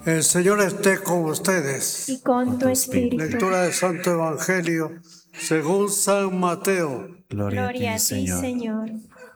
El Señor esté con ustedes. y con tu espíritu. Lectura del Santo Evangelio según San Mateo. Gloria a ti, Señor.